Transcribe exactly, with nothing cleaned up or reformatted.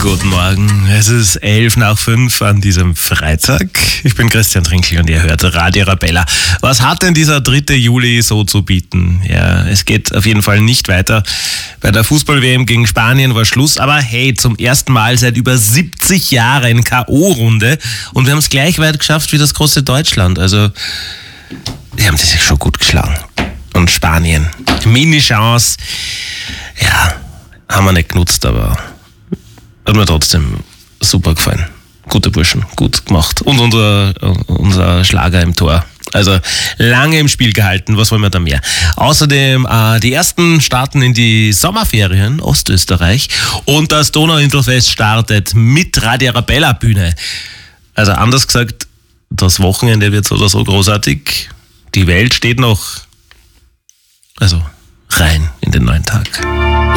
Guten Morgen, es ist elf nach fünf an diesem Freitag. Ich bin Christian Trinkl und ihr hört Radio Arabella. Was hat denn dieser dritte Juli so zu bieten? Ja, es geht auf jeden Fall nicht weiter. Bei der Fußball-W M gegen Spanien war Schluss, aber hey, zum ersten Mal seit über siebzig Jahren K O-Runde und wir haben es gleich weit geschafft wie das große Deutschland. Also, die haben sich schon gut geschlagen. Und Spanien, Mini-Chance, ja, haben wir nicht genutzt, aber hat mir trotzdem super gefallen. Gute Burschen, gut gemacht. Und unser, unser Schlager im Tor. Also lange im Spiel gehalten, was wollen wir da mehr? Außerdem, äh, die ersten starten in die Sommerferien, Ostösterreich. Und das Donauinselfest startet mit Radio Arabella Bühne. Also anders gesagt, das Wochenende wird so oder so großartig. Die Welt steht noch, also rein in den neuen Tag.